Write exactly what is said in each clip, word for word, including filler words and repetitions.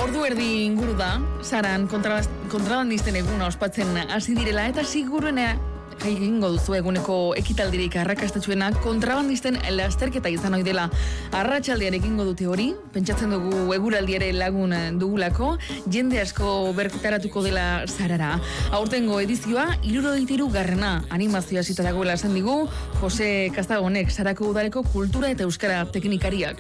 Ordu erdi inguru da, Saran kontrabandisten eguna ospatzen hasi direla, eta seguruena egingo duzu eguneko ekitaldirik arrakastatsuena kontrabandisten lasterketa izan ohi dela. Arratsaldean egingo dute hori, pentsatzen dugu eguraldi ere lagun dugulako, jende asko bertaratuko dela Sarara. Aurtengo edizioa hirurogeita hirugarrena animazioa zita dagoela esan digu Jose Kastagonek, Sarako udaleko kultura eta euskara teknikariak.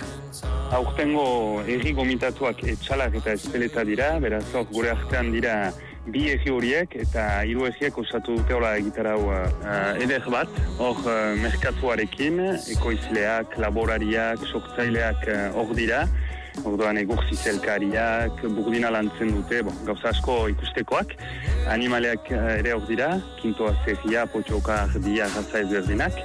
Aurtengo herri gomitatuak etxalak eta espeleta dira, beraz hor gure artean dira bi egi horiek eta hiru egiek osatu dute hola egitarau uh, eder bat, hor uh, merkatuarekin, ekoizleak, laborariak, sortzaileak hor uh, dira, orduan egurzi zelkariak, burdina lantzen dute, bon, gauza asko ikustekoak, animaleak uh, ere hor dira, kintoa zerria, potxoka, ardia, raza ezberdinak,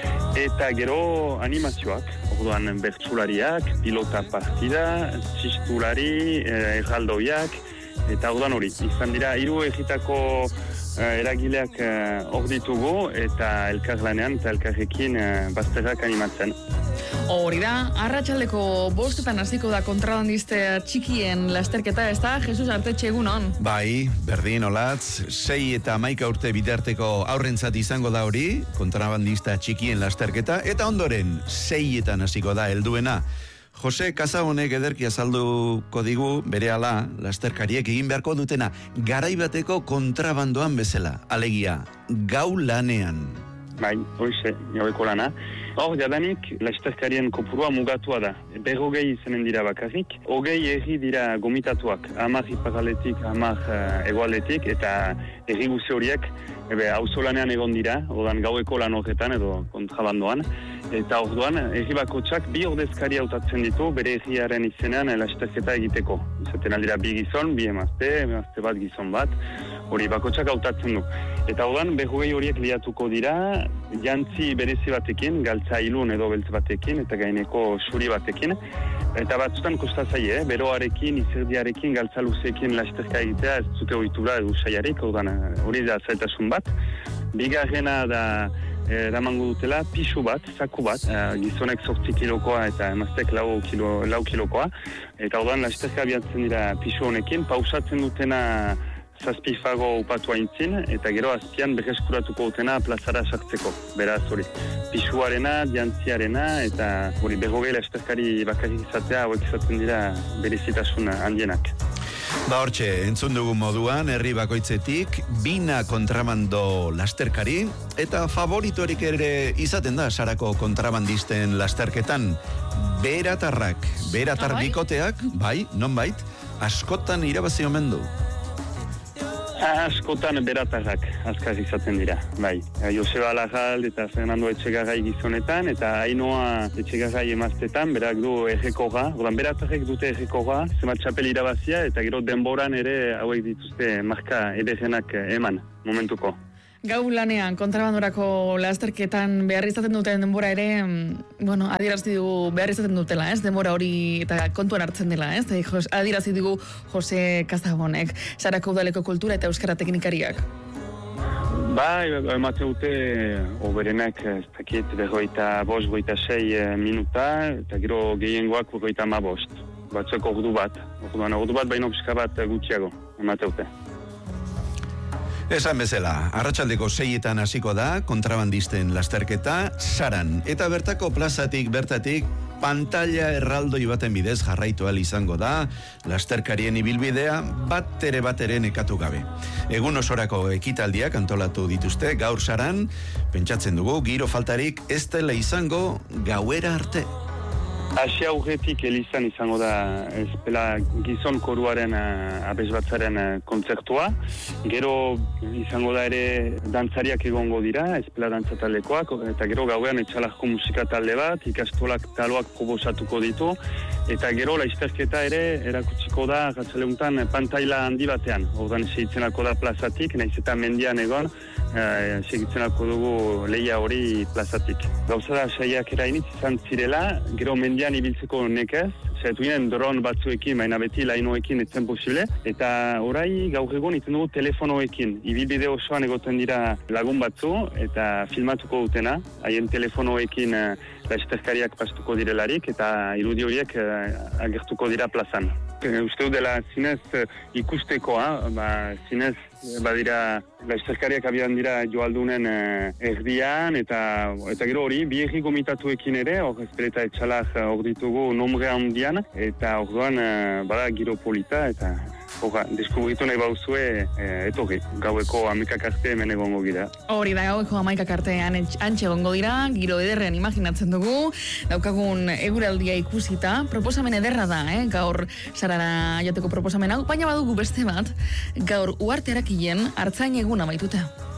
eta gero animazioak, orduan bertsulariak, pilota partida, txistulari, eh, erraldoiak, eta orduan hori, izan dira, hiru egitako uh, eragileak hor uh, ditugu, eta elkarlanean eta elkarrekin uh, bazterrak animatzen. Hori da, arratsaldeko bostetan hasiko da kontrabandiste txikien lasterketa, ez da, Jesus Artetxe egunon? Bai, berdin olatz, sei eta hamaika urte bitarteko aurrentzat izango da hori, kontrabandista txikien lasterketa, eta ondoren, seietan hasiko da helduena. Jose Kasagonek ederki azalduko digu berehala lasterkariek egin beharko dutena garaibateko kontrabandoan bezala, alegia, gau lanean. Bai, hoize, gaueko lana. Hor, jadanik, lasterkarien kopurua mugatua da. Berrogei izanen dira bakarrik. Hogei erri dira gomitatuak, hamar iparaletik, hamar uh, egoaletik, eta erri guzi horiek, ebe, auzolanean egon dira, odan gaueko lan horretan edo kontrabandoan. Eta orduan, erri bakotxak bi ordezkari hautatzen ditu, bere erriaren izenean lasterketa egiteko. Izaten aldira bi gizon, bi emazte, emazte bat gizon bat, hori bakotxak hautatzen du. Eta orduan, berrogei horiek liatuko dira, jantzi berezi batekin, galtza ilun edo beltz batekin, eta gaineko suri batekin. Eta batzutan kosta zaie, eh? Beroarekin, izerdiarekin, galtza luzeekin lasterka egitea, ez zute ohitura edo saiarik, orduan hori da zailtasun bat. Bigarrena da eramango dutela pisu bat, zaku bat, e, gizonek zortzi kilokoa eta emaztek lau, kilo, lau kilokoa. Eta orduan lasterka abiatzen dira pisu honekin, pausatzen dutena zazpifago upatu haintzin, eta gero azpian berreskuratuko dutena plazara sartzeko. Beraz, hori, pisuarena, jantziarena, eta hori berrogei lasterkari bakarrik izatea, hauek izaten dira berezitasun handienak. Ba hortxe, entzun dugun moduan, herri bakoitzetik, bina kontramando lasterkari, eta favoritorik ere izaten da Sarako kontrabandisten lasterketan, beratarrak, beratar bikoteak, bai, nonbait, askotan irabazi omen du. Askotan beratarrak azkar izaten dira, bai. Joseba Alajal eta Fernando Etxegarai gizonetan, eta Ainoa Etxegarai emaztetan, berak du errekorra, ordan beratarrek dute errekorra, zenbat txapel irabazia, eta gero denboran ere hauek dituzte marka ederrenak eman, momentuko. Gau lanean, kontrabandorako lasterketan behar izaten duten denbora ere, bueno, adierazi dugu behar izaten dutela, ez? Denbora hori eta kontuan hartzen dela, ez? Adierazi dugu Jose Kastagonek, Sarako udaleko kultura eta euskara teknikariak. Bai, ematen dute oberenak, ez dakit, berroita bost, berroita sei minuta, eta gero gehiengoak berroita ama bost. Batzuk ordu bat, orduan ordu bat, baino pixka bat gutxiago, ematen dute. Esan bezala, arratsaldeko seietan hasiko da kontrabandisten lasterketa Saran, eta bertako plazatik bertatik pantalla erraldoi baten bidez jarraitu ahal izango da lasterkarien ibilbidea bat ere bat ere nekatu gabe. Egun osorako ekitaldiak antolatu dituzte gaur Saran, pentsatzen dugu giro faltarik ez dela izango gauera arte. Asi aurretik elizan izango da espela gizon koruaren uh, abesbatzaren uh, kontzertua. Gero izango da ere dantzariak egongo dira, espela dantzatalekoak, eta gero gauean etxalarko musika talde bat, ikastolak taloak probosatuko ditu, eta gero laizterketa ere erakutsiko da gatzaleuntan pantaila handi batean. Ordan segitzenako da plazatik, nahiz eta mendian egon, uh, segitzenako dugu leia hori plazatik. Gauza da saiak erainitz izan zirela, gero mendian ibiltzeko nekez, zaitu ginen dron batzuekin, baina beti lainoekin etzen posible, eta orai gaur egon iten dugu telefonoekin. Ibilbide osoan egoten dira lagun batzu, eta filmatuko dutena, haien telefonoekin lasterkariak pastuko direlarik eta irudi horiek uh, agertuko dira plazan. Uste dela zinez uh, ikustekoa, ba, zinez badira lasterkariak abian dira joaldunen uh, erdian eta eta gero hori bi herri gomitatuekin ere, hor Ezpeleta Etxalak hor ditugu nombre handian eta orduan uh, bada giro polita eta Hoga, deskubritu nahi bauzue, eh, etorri, gaueko amaikak arte hemen egongo gira. Hori da, gaueko amaikak artean antxe egongo dira, giro ederrean imaginatzen dugu, daukagun eguraldia ikusita, proposamen ederra da, eh? Gaur sarara jateko proposamen hau, baina badugu beste bat, gaur uarte erakien hartzain eguna baituta.